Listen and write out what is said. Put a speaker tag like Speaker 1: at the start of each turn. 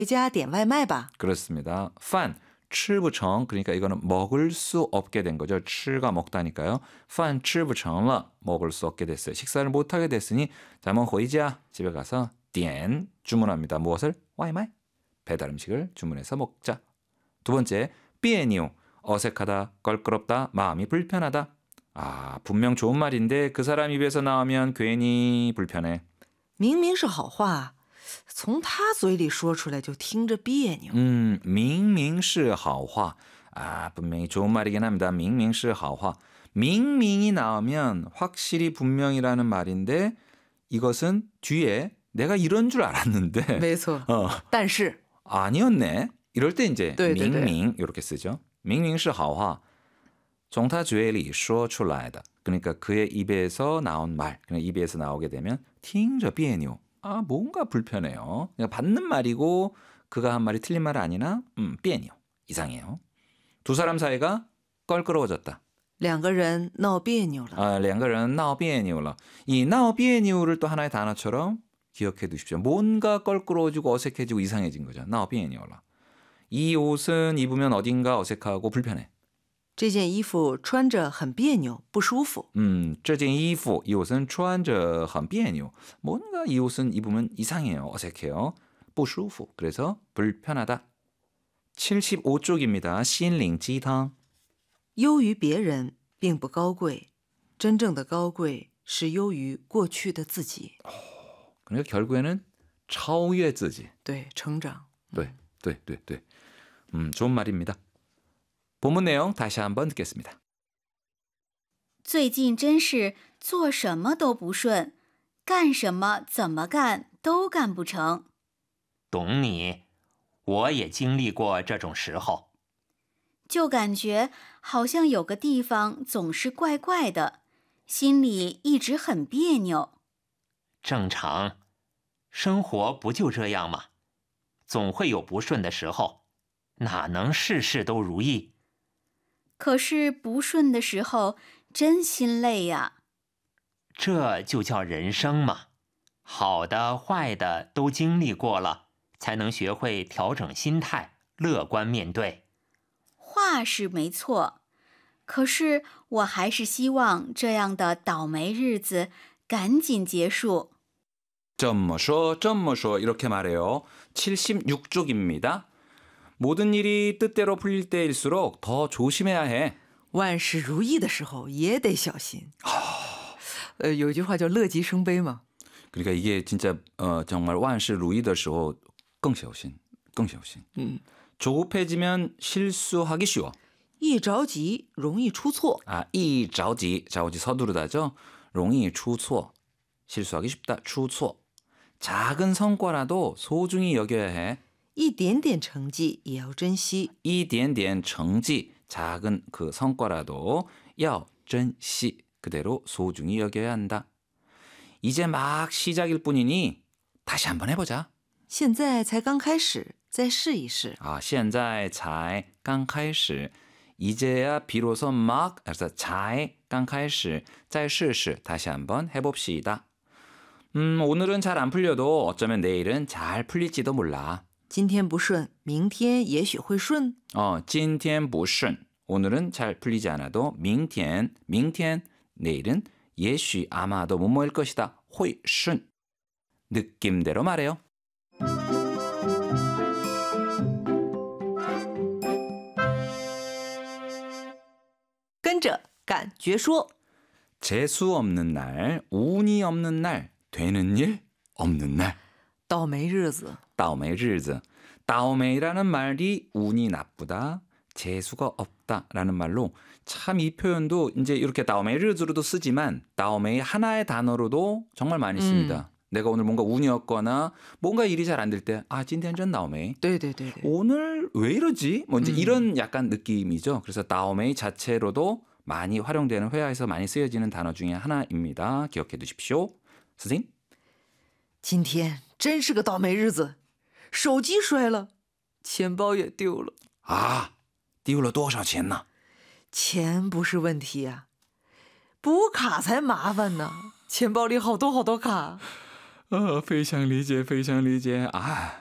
Speaker 1: 家点外卖吧.
Speaker 2: 그렇습니다. 饭吃不成 그러니까 이거는 먹을 수 없게 된 거죠. 吃가 먹다니까요. 饭吃不成了 먹을 수 없게 됐어요. 식사를 못하게 됐으니 咱们回家 집에 가서 点 주문합니다. 무엇을? 外卖 배달 음식을 주문해서 먹자. 두 번째 别扭 어색하다, 껄끄럽다, 마음이 불편하다. 아, 분명 좋은 말인데 그 사람 입에서 나오면 괜히 불편해.
Speaker 1: 明明是好话从他嘴里说出来就听着别扭.
Speaker 2: 明明是好话. 아, 분명히 좋은 말이긴 합니다. 明明是好话. 밍밍이 나오면 확실히 분명이라는 말인데 이것은 뒤에 내가 이런 줄 알았는데
Speaker 1: 没错. 但是
Speaker 2: 아니었네. 이럴 때 이제
Speaker 1: 对对对.
Speaker 2: 明明 이렇게 쓰죠. 明明是好话. 从他嘴里说出来的. 그러니까 그의 입에서 나온 말. 그냥 입에서 나오게 되면 听着别扭. 아, 뭔가 불편해요. 그냥 받는 말이고 그가 한 말이 틀린 말 아니나 别扭. 이상해요. 두 사람 사이가 껄끄러워졌다.
Speaker 1: 两个人闹别扭了.
Speaker 2: 아, 两个人闹别扭了. 이闹别扭를 또 하나의 단어처럼 기억해 두십시오. 뭔가 껄끄러워지고 어색해지고 이상해진 거죠. 闹别扭了. 이 옷은 입으면 어딘가 어색하고 불편해.
Speaker 1: 这件衣服穿着很别扭不舒服.
Speaker 2: 这件衣服, 이 옷은 穿着很别扭. 뭔가 이 옷은 입으면 이상해요. 어색해요. 不舒服. 그래서 불편하다. 75쪽입니다. 心灵鸡汤.
Speaker 1: 优于别人并不高贵真正的高贵是优于过去的自己.
Speaker 2: 그러니까 결국에는 超越自己.
Speaker 1: 对,成长.
Speaker 2: 네. 좋은 말입니다. 본문 내용 다시 한번 듣겠습니다.
Speaker 3: 最近真是做什么都不顺，干什么怎么干都干不成。
Speaker 4: 懂你，我也经历过这种时候。
Speaker 3: 就感觉好像有个地方总是怪怪的，心里一直很别扭。
Speaker 4: 正常，生活不就这样吗？总会有不顺的时候，哪能事事都如意？
Speaker 3: 可是不顺的时候真心累呀。
Speaker 4: 这就叫人生嘛，好的坏的都经历过了，才能学会调整心态，乐观面对。
Speaker 3: 话是没错，可是我还是希望这样的倒霉日子赶紧结束。
Speaker 2: 怎么说 이렇게 말해요. 76쪽입니다. 모든 일이 뜻대로 풀릴 때일수록 더 조심해야 해.
Speaker 1: 万事如意的时候也得小心. 有句话叫乐极生悲嘛.
Speaker 2: 그러니까 이게 진짜 정말 万事如意的时候更小心. 조급해지면 실수하기 쉬워.
Speaker 1: 一着急容易出错.
Speaker 2: 아, 一着急 서두르다죠. 容易出错. 실수하기 쉽다. 出错. 작은 성과라도 소중히 여겨야 해.
Speaker 1: 一点点成绩也要珍惜.
Speaker 2: 一点点成绩 작은 그 성과라도 要珍惜 그대로 소중히 여겨야 한다. 이제 막 시작일 뿐이니 다시 한번 해보자.
Speaker 1: 现在才刚开始再试一试.
Speaker 2: 아, 现在才刚开始 이제야 비로소 막 그래서 才刚开始再试试 다시 한번 해봅시다. 오늘은 잘 안 풀려도 어쩌면 내일은 잘 풀릴지도 몰라.
Speaker 1: 今天不顺明天也许会顺.
Speaker 2: 今天不顺 오늘은 잘 풀리지 않아도 明天 내일은 也许 아마도 뭐뭐일 것이다. 会顺 느낌대로 말해요.
Speaker 1: 跟着感觉说.
Speaker 2: 재수 없는 날, 운이 없는 날, 되는 일 없는 날.
Speaker 1: 倒霉日子.
Speaker 2: 倒霉日子. 倒霉라는 말이 운이 나쁘다, 재수가 없다라는 말로 참 이 표현도 이제 이렇게 倒霉日子로도 쓰지만 倒霉 하나의 단어로도 정말 많이 씁니다. 내가 오늘 뭔가 운이 없거나 뭔가 일이 잘 안 될 때 아, 今天真倒霉.
Speaker 1: 네네네.
Speaker 2: 오늘 왜 이러지? 뭐 이제 이런 약간 느낌이죠. 그래서 倒霉 자체로도 많이 활용되는 회화에서 많이 쓰여지는 단어 중에 하나입니다. 기억해 두십시오. 선생님.
Speaker 1: 今天真是个倒霉日子手机摔了钱包也丢了
Speaker 2: 아, 丢了多少钱呢?
Speaker 1: 钱不是问题啊补卡才麻烦呢钱包里好多卡
Speaker 2: 非常理解 아,